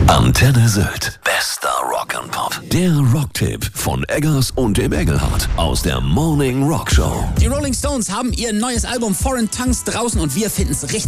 Antenne Sylt. Bester Rock'n'Pop. Der Rocktipp von Eggers und dem Engelhardt aus der Morning Rock Show. Die Rolling Stones haben ihr neues Album Foreign Tongues draußen und wir finden es richtig